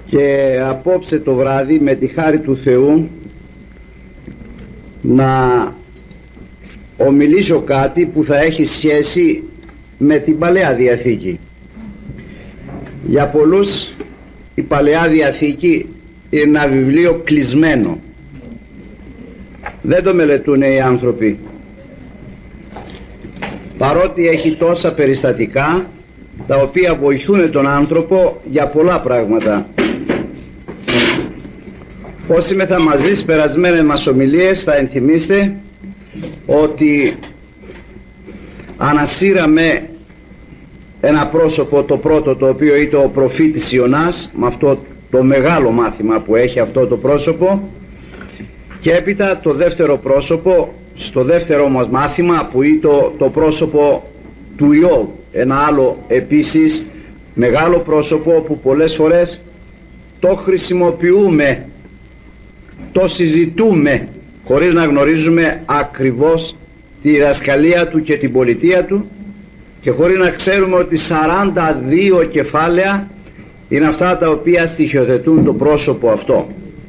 Και απόψε το βράδυ με τη χάρη του Θεού να ομιλήσω κάτι που θα έχει σχέση με την Παλαιά Διαθήκη. Για πολλούς η Παλαιά Διαθήκη είναι ένα βιβλίο κλεισμένο, δεν το μελετούν οι άνθρωποι, παρότι έχει τόσα περιστατικά τα οποία βοηθούν τον άνθρωπο για πολλά πράγματα. Όσοι μεθα μαζί στις περασμένες μας ομιλίες θα ενθυμίστε ότι ανασύραμε ένα πρόσωπο, το πρώτο, το οποίο ήταν ο προφήτης Ιωνάς, με αυτό το μεγάλο μάθημα που έχει αυτό το πρόσωπο, και έπειτα το δεύτερο πρόσωπο στο δεύτερο μας μάθημα που ήταν το πρόσωπο του Ιώβ, ένα άλλο επίσης μεγάλο πρόσωπο που πολλές φορές το χρησιμοποιούμε, το συζητούμε χωρίς να γνωρίζουμε ακριβώς τη διδασκαλία του και την πολιτεία του, και χωρίς να ξέρουμε ότι 42 κεφάλαια είναι αυτά τα οποία στοιχειοθετούν το πρόσωπο αυτό.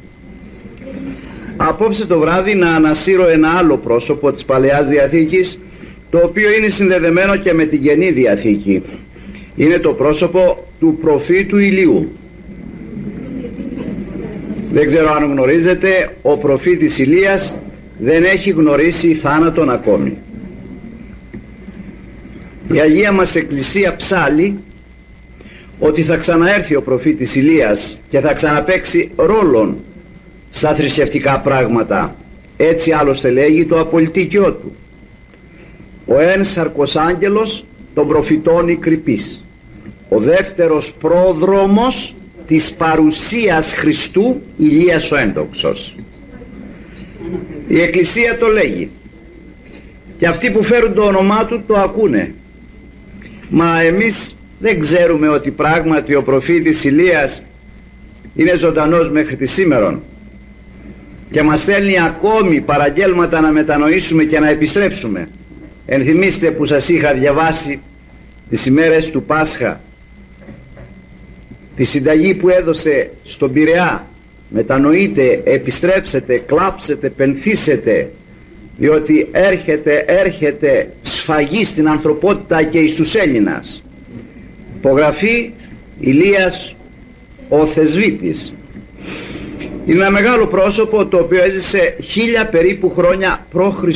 Απόψε το βράδυ να ανασύρω ένα άλλο πρόσωπο της Παλαιάς Διαθήκης, το οποίο είναι συνδεδεμένο και με την Καινή Διαθήκη. Είναι το πρόσωπο του προφήτου Ηλίου. Δεν ξέρω αν γνωρίζετε, ο προφήτης Ηλίας δεν έχει γνωρίσει θάνατον ακόμη. Η Αγία μας Εκκλησία ψάλλει ότι θα ξαναέρθει ο προφήτης Ηλίας και θα ξαναπαίξει ρόλον στα θρησκευτικά πράγματα. Έτσι άλλωστε λέγει το απολυτίκιο του: ο εν σαρκοσάγγελος των προφητών η κρυπής, ο δεύτερος πρόδρομος της παρουσίας Χριστού, Ηλίας ο έντοξος. Η Εκκλησία το λέγει και αυτοί που φέρουν το όνομά του το ακούνε. Μα εμείς δεν ξέρουμε ότι πράγματι ο προφήτης Ηλίας είναι ζωντανός μέχρι τη σήμερον και μας στέλνει ακόμη παραγγέλματα να μετανοήσουμε και να επιστρέψουμε. Ενθυμίστε που σας είχα διαβάσει τις ημέρες του Πάσχα τη συνταγή που έδωσε στον Πειραιά: μετανοείτε, επιστρέψετε, κλάψετε, πενθήσετε, διότι έρχεται σφαγή στην ανθρωπότητα και εις τους Έλληνας. Υπογραφή Ηλίας ο Θεσβήτης. Είναι ένα μεγάλο πρόσωπο το οποίο έζησε 1000 περίπου χρόνια π.Χ.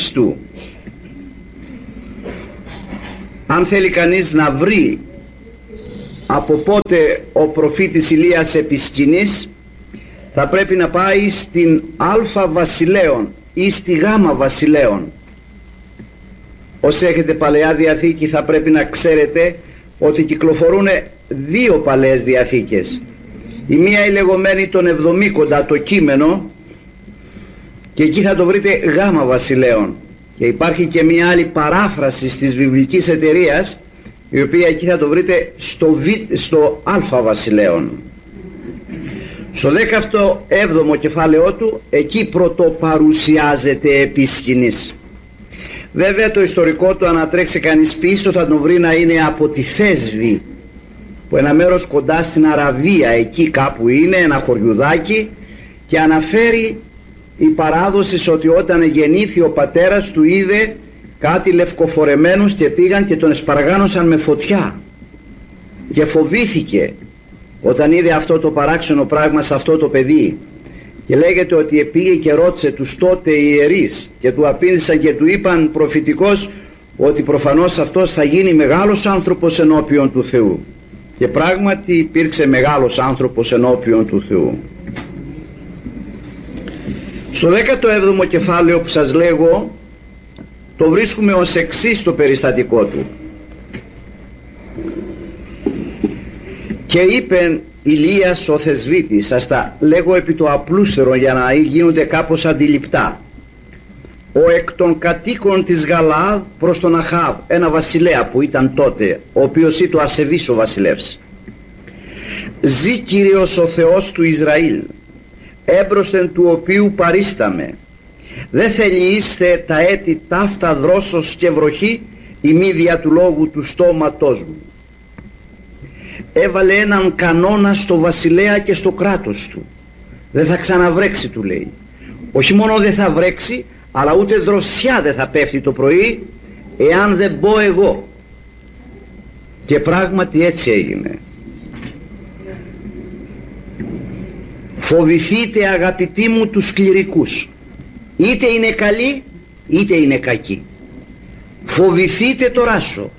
Αν θέλει κανείς να βρει από πότε ο προφήτης Ηλίας επισκηνής, θα πρέπει να πάει στην Α Βασιλέων ή στη Γ Βασιλέων. Όσοι έχετε Παλαιά Διαθήκη θα πρέπει να ξέρετε ότι κυκλοφορούν δύο Παλαιές Διαθήκες. Η μία η λεγόμενη των 70, το κείμενο, και εκεί θα το βρείτε Γ Βασιλέων, και υπάρχει και μία άλλη παράφραση της βιβλικής εταιρείας, η οποία εκεί θα το βρείτε στο Α Βασιλέων. Στο 17ο κεφάλαιό του, εκεί πρωτοπαρουσιάζεται επί σκηνής. Βέβαια το ιστορικό του, αν τρέξει κανείς πίσω, θα τον βρει να είναι από τη Θέσβη, που ένα μέρος κοντά στην Αραβία, εκεί κάπου είναι ένα χωριουδάκι, και αναφέρει η παράδοση ότι όταν γεννήθη ο πατέρας του είδε κάτι λευκοφορεμένους και πήγαν και τον εσπαργάνωσαν με φωτιά και φοβήθηκε όταν είδε αυτό το παράξενο πράγμα σε αυτό το παιδί, και λέγεται ότι πήγε και ρώτησε τους τότε ιερείς και του απήντησαν και του είπαν προφητικώς ότι προφανώς αυτός θα γίνει μεγάλος άνθρωπος ενώπιον του Θεού, και πράγματι υπήρξε μεγάλος άνθρωπος ενώπιον του Θεού. Στο 17ο κεφάλαιο που σας λέγω, το βρίσκουμε ως εξής το περιστατικό του: και είπεν Ηλίας ο Θεσβήτης, σας τα λέγω επί το απλούστερο για να γίνονται κάπως αντιληπτά, ο εκ των κατοίκων της Γαλαάδ προς τον Αχάβ, ένα βασιλέα που ήταν τότε, ο οποίος ήταν ασεβής ο βασιλεύς: ζει Κύριος ο Θεός του Ισραήλ, έμπροσθεν του οποίου παρίσταμε, δεν θελιείστε τα έτη ταύτα δρόσος και βροχή, η μύδια του λόγου του στόματός μου. έβαλε έναν κανόνα στο βασιλέα και στο κράτος του. Δεν θα ξαναβρέξει, του λέει. Όχι μόνο δεν θα βρέξει, αλλά ούτε δροσιά δεν θα πέφτει το πρωί εάν δεν μπω εγώ. Και πράγματι έτσι έγινε. Φοβηθείτε, αγαπητοί μου, τους κληρικούς, είτε είναι καλοί είτε είναι κακοί. Φοβηθείτε το ράσο,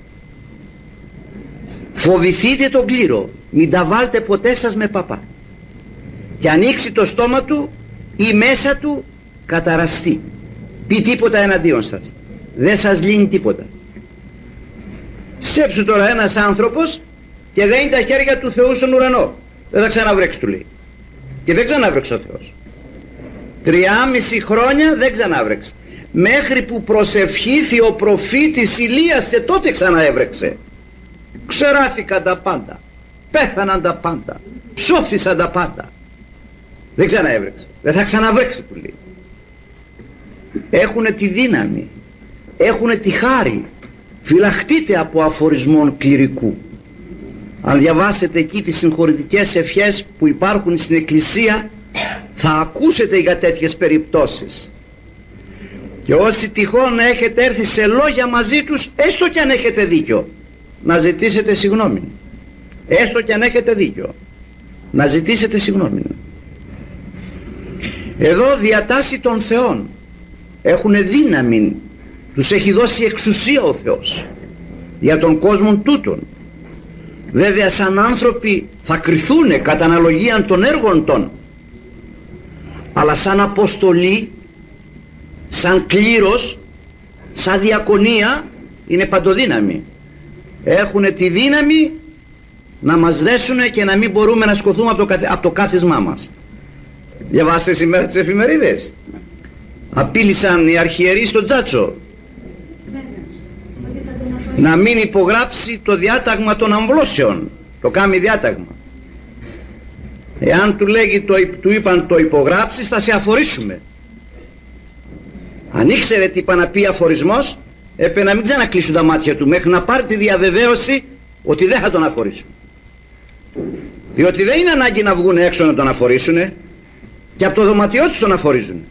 φοβηθείτε τον κλήρο, μην τα βάλτε ποτέ σας με παπά. Και ανοίξει το στόμα του ή μέσα του καταραστεί, πει τίποτα εναντίον σας, δεν σας λύνει τίποτα. Σκέψου τώρα ένας άνθρωπος και δένει τα χέρια του Θεού στον ουρανό, δεν θα ξαναβρέξει, του λέει. Και δεν ξανάβρεξε ο Θεός. 3,5 χρόνια δεν ξανάβρεξε, μέχρι που προσευχήθη ο προφήτης Ηλίας, και τότε ξαναέβρεξε. Ξεράθηκαν τα πάντα, πέθαναν τα πάντα, ψόφισαν τα πάντα. Δεν ξαναέβρεξε, δεν θα ξαναβρέξει, του λέει. Έχουνε τη δύναμη, έχουνε τη χάρη. Φυλαχτείτε από αφορισμών κληρικού. Αν διαβάσετε εκεί τις συγχωρητικές ευχές που υπάρχουν στην Εκκλησία, θα ακούσετε για τέτοιες περιπτώσεις. Και όσοι τυχόν έχετε έρθει σε λόγια μαζί τους, έστω κι αν έχετε δίκιο, να ζητήσετε συγγνώμη. Έστω κι αν έχετε δίκιο, να ζητήσετε συγγνώμη. Εδώ διατάσσει των Θεών, έχουν δύναμη, τους έχει δώσει εξουσία ο Θεός για τον κόσμο τούτον. Βέβαια σαν άνθρωποι θα κριθούνε κατά αναλογία των έργων των, αλλά σαν αποστολή, σαν κλήρος, σαν διακονία είναι παντοδύναμη. Έχουν τη δύναμη να μας δέσουνε και να μην μπορούμε να σκοθούμε από το κάθισμά μας. Διαβάστε σήμερα τις εφημερίδες, απείλησαν οι αρχιερείς στον Τζάτσο να μην υπογράψει το διάταγμα των αμβλώσεων, το κάμει διάταγμα. Εάν του είπαν το υπογράψεις, θα σε αφορήσουμε. Αν ήξερε τι είπα να πει αφορισμός, έπρεπε να μην ξανακλείσουν τα μάτια του μέχρι να πάρει τη διαβεβαίωση ότι δεν θα τον αφορήσουν. Διότι δεν είναι ανάγκη να βγουν έξω να τον αφορήσουν, και από το δωματιό τους τον αφορίζουν.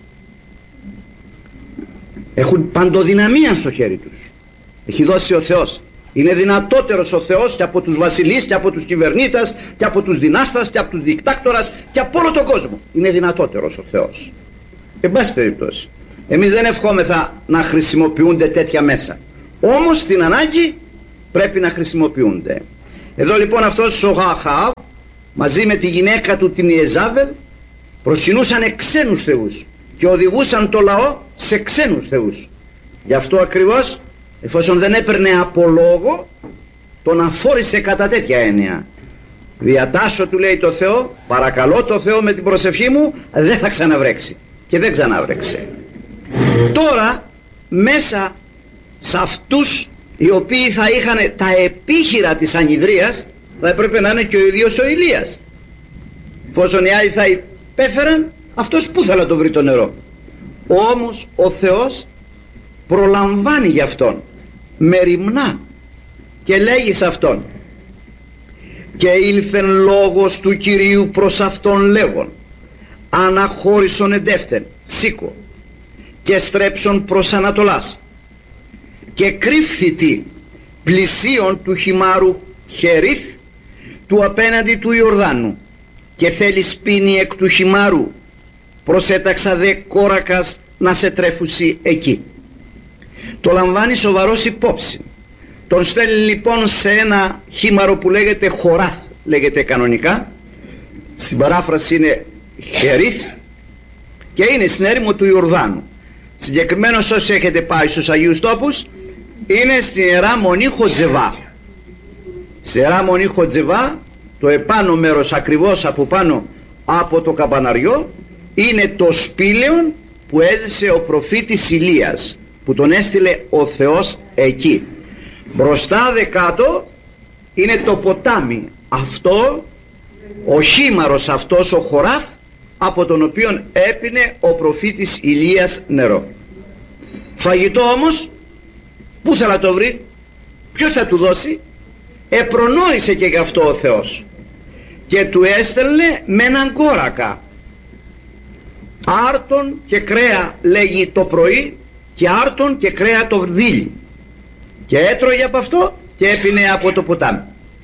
Έχουν παντοδυναμία στο χέρι τους. Έχει δώσει ο Θεός. Είναι δυνατότερος ο Θεός και από τους βασιλείς και από τους κυβερνήτες και από τους δυνάστας και από τους δικτάκτορας και από όλο τον κόσμο. Είναι δυνατότερος ο Θεός. Εν πάση περιπτώσει, εμείς δεν ευχόμεθα να χρησιμοποιούνται τέτοια μέσα, όμως στην ανάγκη πρέπει να χρησιμοποιούνται. Εδώ λοιπόν αυτός ο Αχάβ μαζί με τη γυναίκα του την Ιεζάβελ προσκυνούσαν ξένους θεούς και οδηγούσαν το λαό σε ξένους θεούς. Γι' αυτό ακριβώς, εφόσον δεν έπαιρνε από λόγο, τον αφόρησε κατά τέτοια έννοια. Διατάσσω, του λέει το Θεό, παρακαλώ το Θεό με την προσευχή μου, δεν θα ξαναβρέξει. Και δεν ξαναβρέξε. Τώρα μέσα σε αυτούς οι οποίοι θα είχαν τα επίχειρα της ανιδρείας, θα έπρεπε να είναι και ο ίδιος ο Ηλίας. Εφόσον οι άλλοι θα υπέφεραν, αυτός πού θα το βρει το νερό. Όμως ο Θεός προλαμβάνει γι' αυτόν μεριμνά και λέγει σε αυτόν: και ήλθεν λόγος του Κυρίου προς αυτόν λέγον, αναχώρησον εντεύθεν, σήκω και στρέψον προς Ανατολάς, και κρύφθητη πλησίον του χυμάρου Χερίθ του απέναντι του Ιορδάνου, και θέλει σπίνει εκ του χυμάρου, προσέταξα δε κόρακας να σε τρέφουσι εκεί. Το λαμβάνει σοβαρός υπόψη. Τον στέλνει λοιπόν σε ένα χήμαρο που λέγεται Χοράθ, λέγεται κανονικά, στην παράφραση είναι Χερίθ, και είναι στην έρημο του Ιορδάνου. Συγκεκριμένως όσοι έχετε πάει στους Αγίους Τόπους, είναι στην Ιερά Μονή Χοτζεβά. Σε Ιερά Μονή Χοτζεβά, το επάνω μέρος ακριβώς από πάνω από το καμπαναριό, είναι το σπήλαιο που έζησε ο προφήτης Ηλίας, που τον έστειλε ο Θεός εκεί. Μπροστά δε κάτω είναι το ποτάμι αυτό, ο χήμαρος αυτός, ο Χοράθ, από τον οποίον έπινε ο προφήτης Ηλίας νερό. Φαγητό όμως πού θα το βρει, ποιος θα του δώσει? επρονόησε και γι' αυτό ο Θεός και του έστελνε με έναν κόρακα, άρτον και κρέα λέγει το πρωί και άρτον και κρέα το δίλη, και έτρωγε από αυτό και έπινε από το ποτάμι.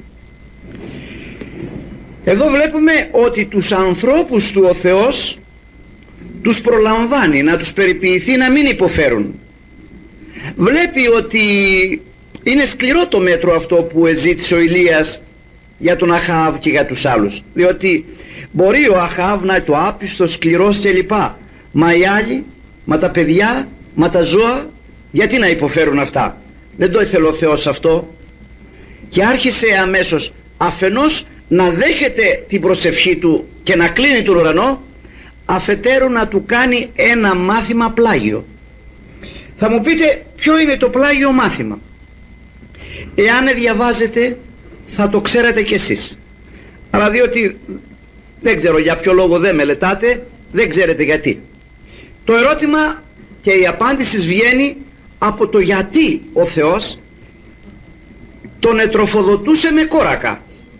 Εδώ βλέπουμε ότι τους ανθρώπους του ο Θεός τους προλαμβάνει να τους περιποιηθεί να μην υποφέρουν. Βλέπει ότι είναι σκληρό το μέτρο αυτό που εζήτησε ο Ηλίας για τον Αχάβ και για τους άλλους, διότι μπορεί ο Αχάβ να είναι το άπιστο, σκληρός και λοιπά, μα οι άλλοι, μα τα παιδιά, μα τα ζώα, γιατί να υποφέρουν αυτά? Δεν το ήθελε ο Θεός αυτό και άρχισε αμέσως αφενός να δέχεται την προσευχή του και να κλείνει τον ουρανό, αφετέρου να του κάνει ένα μάθημα πλάγιο. Θα μου πείτε ποιο είναι το πλάγιο μάθημα? Εάν διαβάζετε θα το ξέρετε κι εσείς, αλλά διότι δεν ξέρω για ποιο λόγο δεν μελετάτε, δεν ξέρετε γιατί. Το ερώτημα και η απάντηση βγαίνει από το γιατί ο Θεός τον ετροφοδοτούσε με κόρακα.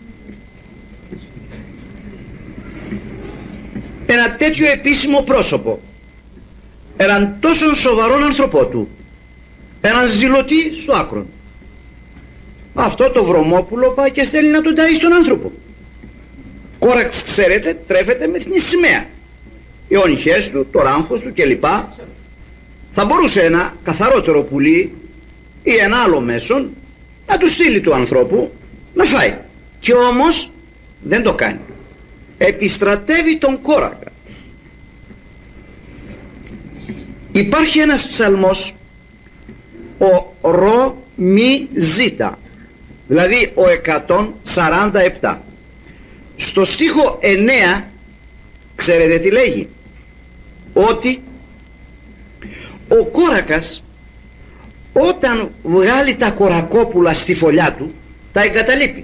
Ένα τέτοιο επίσημο πρόσωπο, έναν τόσο σοβαρόν άνθρωπό του, έναν ζηλωτή στο άκρον, αυτό το βρωμόπουλο πάει και στέλνει να τον ταΐσει τον άνθρωπο. Κόραξ, ξέρετε, τρέφεται με την σημαία, οι όνυχές του, το ράμφος του κλπ. Θα μπορούσε ένα καθαρότερο πουλί ή ένα άλλο μέσον να του στείλει του ανθρώπου να φάει, και όμως δεν το κάνει. Επιστρατεύει τον κόρακα. Υπάρχει ένας ψαλμός, ο ρο μη ζήτα, δηλαδή ο 147. Στο στίχο 9 ξέρετε τι λέγει? Ότι ο κόρακας όταν βγάλει τα κορακόπουλα στη φωλιά του τα εγκαταλείπει.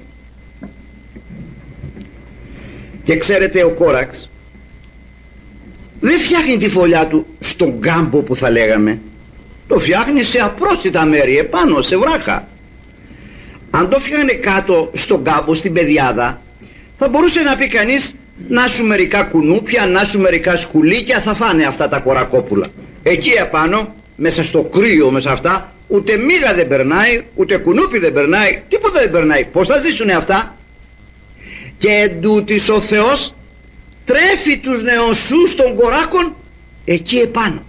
Και ξέρετε, ο κόραξ δεν φτιάχνει τη φωλιά του στον κάμπο που θα λέγαμε, το φτιάχνει σε απρόσιτα μέρη επάνω, σε βράχα. Αν το φτιάχνει κάτω στον κάμπο, στην πεδιάδα, θα μπορούσε να πει κανείς να σου μερικά κουνούπια, να σου μερικά σκουλίκια, θα φάνε αυτά τα κορακόπουλα. Εκεί επάνω, μέσα στο κρύο, μέσα αυτά, ούτε μύγα δεν περνάει, ούτε κουνούπι δεν περνάει, τίποτα δεν περνάει. Πώς θα ζήσουνε αυτά? Και εντούτοις ο Θεός τρέφει τους νεοσσούς των κοράκων εκεί επάνω.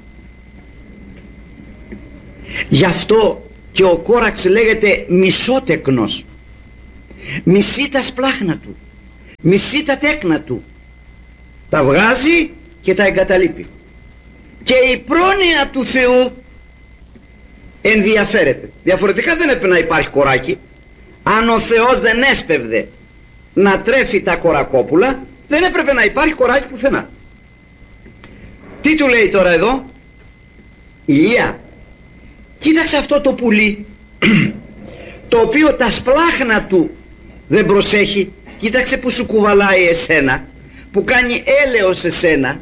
Γι' αυτό και ο κόραξ λέγεται μισότεκνος. Μισεί τα σπλάχνα του, μισεί τα τέκνα του, τα βγάζει και τα εγκαταλείπει. Και η πρόνοια του Θεού ενδιαφέρεται. Διαφορετικά δεν έπρεπε να υπάρχει κοράκι. Αν ο Θεός δεν έσπευδε να τρέφει τα κορακόπουλα, δεν έπρεπε να υπάρχει κοράκι πουθενά. Τι του λέει τώρα εδώ? Ηλία, κοίταξε αυτό το πουλί το οποίο τα σπλάχνα του δεν προσέχει. Κοίταξε που σου κουβαλάει εσένα, που κάνει έλεος εσένα.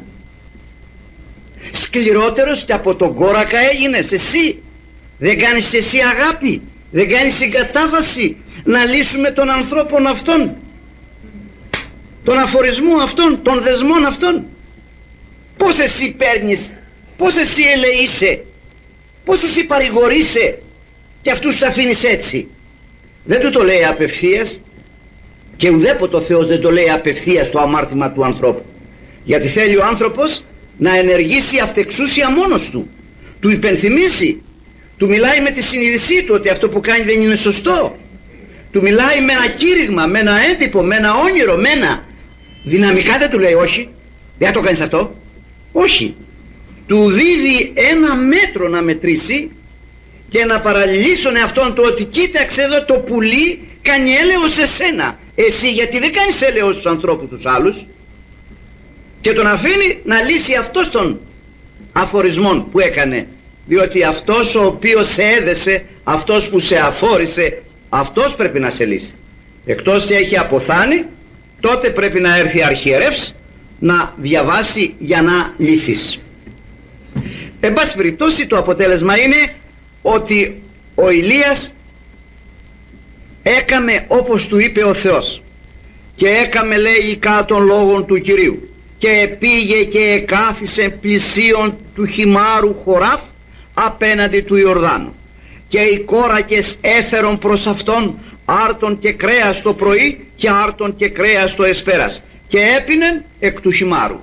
Σκληρότερος και από τον κόρακα έγινες εσύ. Δεν κάνεις εσύ αγάπη, δεν κάνεις συγκατάβαση να λύσουμε τον ανθρώπων αυτόν, τον αφορισμό αυτόν, των δεσμών αυτών? Πώς εσύ παίρνεις, πώς εσύ ελεείσαι, πώς εσύ παρηγορείσαι και αυτούς τους αφήνεις έτσι? Δεν του το λέει απευθείας, και ουδέποτε ο Θεός δεν το λέει απευθείας το αμάρτημα του ανθρώπου, γιατί θέλει ο άνθρωπος να ενεργήσει αυτεξούσια μόνος του. Του υπενθυμίσει, του μιλάει με τη συνείδησή του ότι αυτό που κάνει δεν είναι σωστό, του μιλάει με ένα κήρυγμα, με ένα έντυπο, με ένα όνειρο, με ένα δυναμικά. Δεν του λέει όχι, δεν το κάνεις αυτό, όχι. Του δίδει ένα μέτρο να μετρήσει και να παραλύσουν αυτόν του ότι κοίταξε εδώ, το πουλί κάνει έλεος σε σένα, εσύ γιατί δεν κάνεις έλεος στους ανθρώπους τους άλλους? Και τον αφήνει να λύσει αυτός των αφορισμών που έκανε, διότι αυτός ο οποίος σε έδεσε, αυτός που σε αφόρησε, αυτός πρέπει να σε λύσει. Εκτός και έχει αποθάνει, τότε πρέπει να έρθει αρχιερεύς να διαβάσει για να λυθείς. Εν πάση περιπτώσει, το αποτέλεσμα είναι ότι ο Ηλίας έκαμε όπως του είπε ο Θεός και έκαμε, λέει, κατά των λόγων του Κυρίου, και πήγε και εκάθισε πλησίον του χυμάρου Χοράφ απέναντι του Ιορδάνου, και οι κόρακες έφερον προς αυτόν άρτον και κρέας το πρωί και άρτον και κρέας το εσπέρας, και έπινεν εκ του χυμάρου.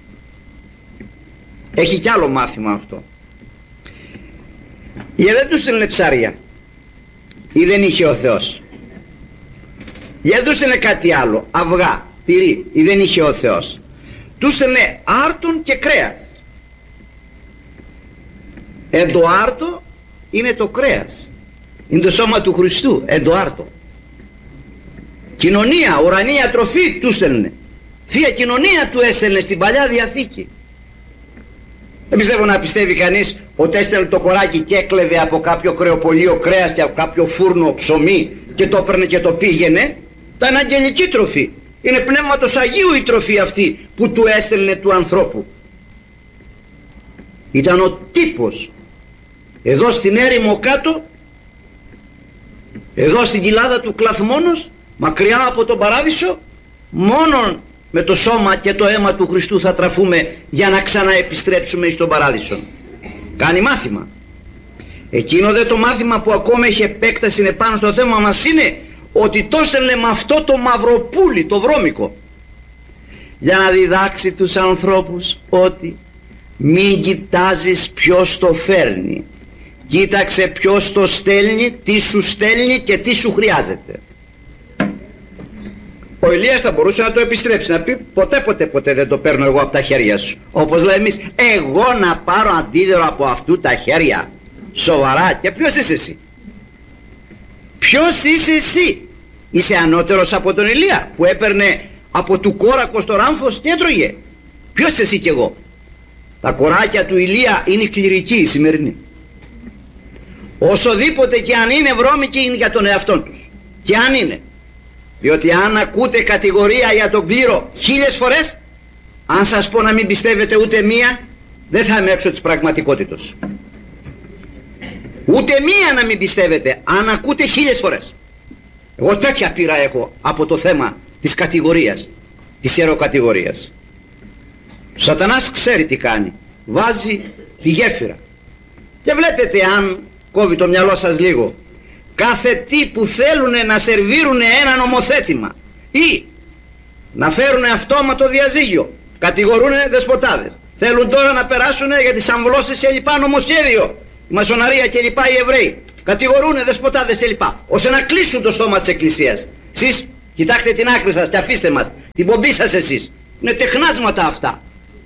Έχει κι άλλο μάθημα αυτό. Για δεν τους στέλνε ψάρια, ή δεν είχε ο Θεός. Για δεν τους στέλνε κάτι άλλο, αυγά, τυρί, ή δεν είχε ο Θεός. Τους στέλνε άρτον και κρέας. Το άρτο είναι το κρέας, είναι το σώμα του Χριστού, το άρτο. Κοινωνία, ουρανία τροφή του στέλνε. Θεία κοινωνία του έστελνε στην Παλιά Διαθήκη. Δεν πιστεύω να πιστεύει κανείς ότι έστελνε το κοράκι και έκλεβε από κάποιο κρεοπωλείο κρέας και από κάποιο φούρνο ψωμί και το έπαιρνε και το πήγαινε. Ήταν αγγελική τροφή. Είναι πνεύματος Αγίου η τροφή αυτή που του έστελνε του ανθρώπου. Ήταν ο τύπος. Εδώ στην έρημο κάτω, εδώ στην κοιλάδα του Κλαθμόνος, μακριά από τον Παράδεισο, μόνον με το σώμα και το αίμα του Χριστού θα τραφούμε για να ξαναεπιστρέψουμε στον Παράδεισο. Κάνει μάθημα. Εκείνο δε το μάθημα που ακόμα έχει επέκταση είναι πάνω στο θέμα μας είναι ότι το στέλνε με αυτό το μαυροπούλι, το βρώμικο, για να διδάξει τους ανθρώπους ότι μην κοιτάζεις ποιος το φέρνει, κοίταξε ποιος το στέλνει, τι σου στέλνει και τι σου χρειάζεται. Ο Ηλίας θα μπορούσε να το επιστρέψει, να πει ποτέ δεν το παίρνω εγώ από τα χέρια σου, όπως λέμε εμείς, εγώ να πάρω αντίδωρο από αυτού τα χέρια, σοβαρά? Και ποιος είσαι εσύ? Ποιος είσαι εσύ? Είσαι ανώτερος από τον Ηλία που έπαιρνε από του κόρακο στο ράμφος και έτρωγε? Ποιος είσαι εσύ κι εγώ? Τα κοράκια του Ηλία είναι κληρικοί οι σημερινοί. Όσοδήποτε και αν είναι βρώμικοι είναι για τον εαυτό τους. Και αν είναι. Διότι αν ακούτε κατηγορία για τον κλήρο 1000 φορές, αν σας πω να μην πιστεύετε ούτε μία, δεν θα είμαι έξω της πραγματικότητος. Ούτε μία να μην πιστεύετε, αν ακούτε 1000 φορές. Εγώ τέτοια πείρα έχω από το θέμα της κατηγορίας, της ιεροκατηγορίας. Ο Σατανάς ξέρει τι κάνει. Βάζει τη γέφυρα. Και βλέπετε, αν κόβει το μυαλό σας λίγο, κάθε τι που θέλουν να σερβίρουν ένα νομοθέτημα ή να φέρουν αυτόματο διαζύγιο, κατηγορούν δεσποτάδες. Θέλουν τώρα να περάσουν για τις αμβλώσεις και λοιπά νομοσχέδιο, η μασοναρία και λοιπά, οι Εβραίοι κατηγορούν δεσποτάδες και λοιπά, ώστε να κλείσουν το στόμα της Εκκλησίας. Εσείς κοιτάξτε την άκρη σας και αφήστε μας την πομπή σας εσείς. Είναι τεχνάσματα αυτά.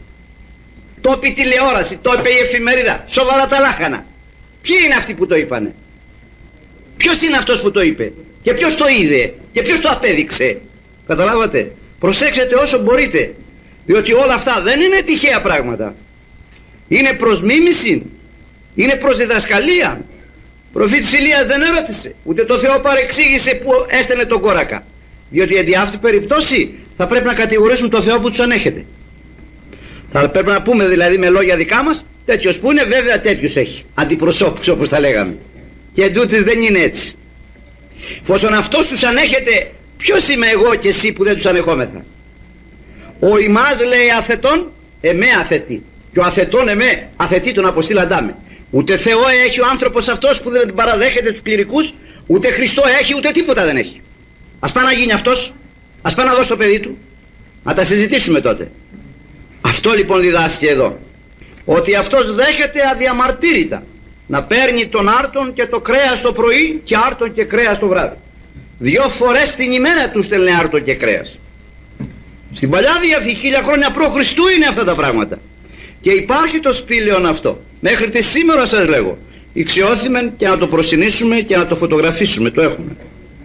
Το είπε η τηλεόραση, το είπε η εφημερίδα, σοβαρά τα λάχανα. Ποιοι είναι αυτοί που το είπανε? Ποιος είναι αυτός που το είπε? Και ποιος το είδε? Και ποιος το απέδειξε? Καταλάβατε? Προσέξτε όσο μπορείτε, διότι όλα αυτά δεν είναι τυχαία πράγματα. Είναι προς μίμηση, είναι προς διδασκαλία. Προφήτης Ηλίας δεν ερώτησε, ούτε το Θεό παρεξήγησε που έστελνε τον κόρακα, διότι εν αυτή περίπτωση θα πρέπει να κατηγορήσουμε τον Θεό που τους ανέχεται. Θα πρέπει να πούμε δηλαδή με λόγια δικά μας, τέτοιος που είναι βέβαια τέτοιους έχει, αντιπροσώπους όπως τα λέγαμε. Και εντούτοις δεν είναι έτσι. Φόσον αυτός τους ανέχεται, ποιος είμαι εγώ και εσύ που δεν τους ανεχόμεθα? Ο ημάς, λέει, αθετών εμέ αθετή, και ο αθετών εμέ αθετή τον αποστήλαντά με. Ούτε Θεό έχει ο άνθρωπος αυτός που δεν παραδέχεται τους κληρικούς, ούτε Χριστό έχει, ούτε τίποτα δεν έχει. Ας πάει να γίνει αυτός, ας πάει να δώσει το παιδί του, να τα συζητήσουμε τότε. Αυτό λοιπόν διδάσκει εδώ, ότι αυτός δέχεται αδιαμαρτύρητα να παίρνει τον άρτον και το κρέας το πρωί και άρτον και κρέας το βράδυ. 2 φορές την ημέρα του στέλνε άρτον και κρέας. Στην Παλιά Διαθήκη 1000 χρόνια π.Χ. είναι αυτά τα πράγματα. Και υπάρχει το σπήλαιον αυτό. Μέχρι τη σήμερα σας λέγω. Ηξιώθημεν και να το προσυνήσουμε και να το φωτογραφίσουμε. Το έχουμε.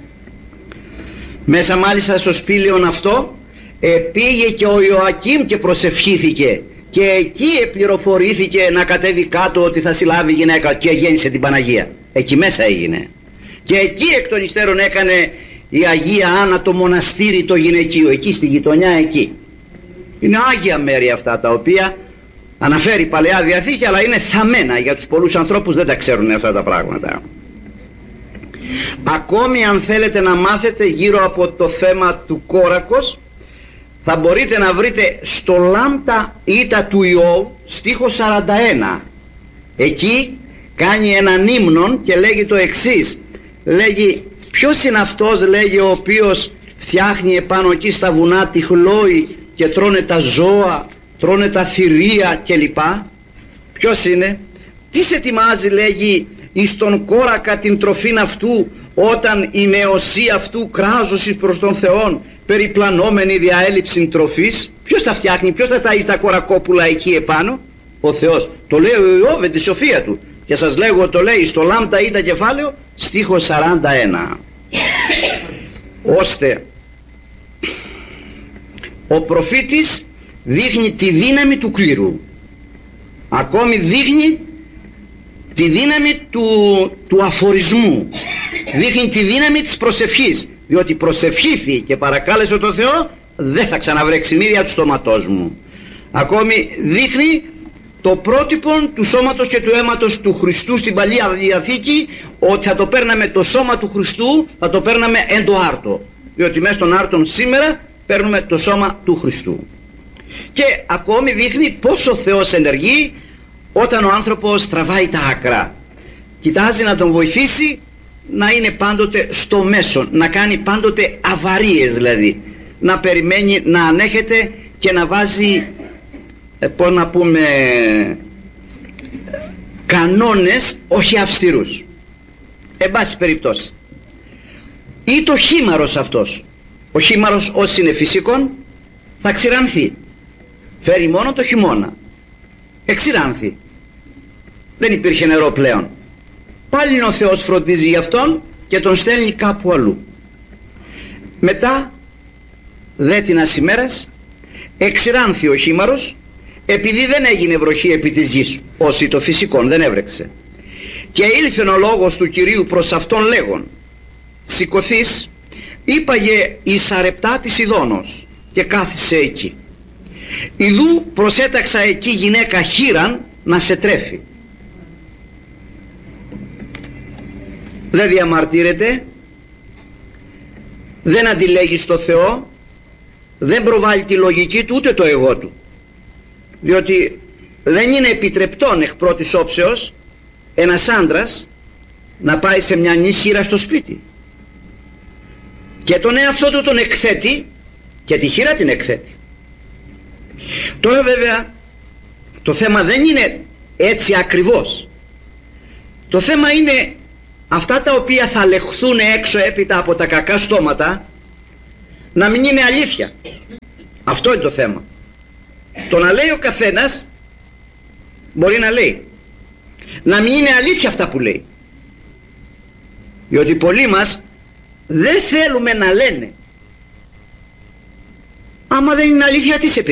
Μέσα μάλιστα στο σπήλαιον αυτό πήγε και ο Ιωακήμ και προσευχήθηκε. Και εκεί επληροφορήθηκε να κατέβει κάτω ότι θα συλλάβει γυναίκα και γέννησε την Παναγία. Εκεί μέσα έγινε. Και εκεί εκ των υστέρων έκανε η Αγία Άννα το μοναστήρι το γυναικείο. Εκεί στη γειτονιά εκεί. Είναι άγια μέρη αυτά τα οποία αναφέρει η Παλαιά Διαθήκη, αλλά είναι θαμμένα για τους πολλούς ανθρώπους, δεν τα ξέρουν αυτά τα πράγματα. Ακόμη αν θέλετε να μάθετε γύρω από το θέμα του κόρακος, θα μπορείτε να βρείτε στο Λάμτα Ήτα του Ιώβ στίχο 41. Εκεί κάνει έναν ύμνον και λέγει το εξής. Λέγει, ποιος είναι αυτός, λέγει, ο οποίος φτιάχνει επάνω εκεί στα βουνά τη χλόη και τρώνε τα ζώα, τρώνε τα θηρία κλπ. Ποιος είναι? Τι σε ετοιμάζει, λέγει, εις τον κόρακα την τροφήν αυτού, όταν η νεοσία αυτού κράζωσης προς τον Θεόν, περιπλανόμενη δια έλλειψην τροφής? Ποιος τα φτιάχνει, ποιος θα ταΐζει τα κορακόπουλα εκεί επάνω? Ο Θεός. Το λέει ο Ιώβ με τη σοφία του, και σας λέγω το λέει στο Λάμτα Ήτα κεφάλαιο στίχο 41. Ώστε ο προφήτης δείχνει τη δύναμη του κλήρου, ακόμη δείχνει τη δύναμη του αφορισμού, δείχνει τη δύναμη της προσευχής, διότι προσευχήθη και παρακάλεσε τον Θεό, δεν θα ξαναβρέξει μύρια του στόματός μου. Ακόμη δείχνει το πρότυπο του σώματος και του αίματος του Χριστού στην Παλιά Διαθήκη, ότι θα το παίρναμε το σώμα του Χριστού, θα το παίρναμε εν το άρτο, διότι μέσα στον άρτον σήμερα παίρνουμε το σώμα του Χριστού. Και ακόμη δείχνει πόσο ο Θεός ενεργεί όταν ο άνθρωπος τραβάει τα άκρα, κοιτάζει να τον βοηθήσει να είναι πάντοτε στο μέσο, να κάνει πάντοτε αβαρίες, δηλαδή να περιμένει, να ανέχεται και να βάζει, πώς να πούμε, κανόνες όχι αυστηρούς. Εν πάση περιπτώσει, ή το χήμαρος αυτός, ο χήμαρος όσοι είναι φυσικόν θα ξηρανθεί, φέρει μόνο το χειμώνα, εξηράνθη, δεν υπήρχε νερό πλέον, πάλι ο Θεός φροντίζει για αυτόν και τον στέλνει κάπου αλλού. Μετά δέτινας ημέρας εξηράνθη ο χήμαρος, επειδή δεν έγινε βροχή επί της γης, όσοι το φυσικόν δεν έβρεξε, και ήλθεν ο λόγος του Κυρίου προς αυτόν λέγον, σηκωθείς, είπαγε η Σαρεπτά της Ιδώνος, και κάθισε εκεί. Ιδού προσέταξα εκεί γυναίκα χήραν να σε τρέφει. Δεν διαμαρτύρεται, δεν αντιλέγει στο Θεό, δεν προβάλλει τη λογική του ούτε το εγώ του, διότι δεν είναι επιτρεπτόν εκ πρώτης όψεως ένας άντρας να πάει σε μια νησίρα στο σπίτι και τον εαυτό του τον εκθέτει και τη χείρα την εκθέτει. Τώρα βέβαια το θέμα δεν είναι έτσι ακριβώς, το θέμα είναι αυτά τα οποία θα λεχθούν έξω έπειτα από τα κακά στόματα να μην είναι αλήθεια. Αυτό είναι το θέμα. Το να λέει ο καθένας μπορεί να λέει, να μην είναι αλήθεια αυτά που λέει, διότι πολλοί μας δεν θέλουμε να λένε. Άμα δεν είναι αλήθεια, τι σε πει?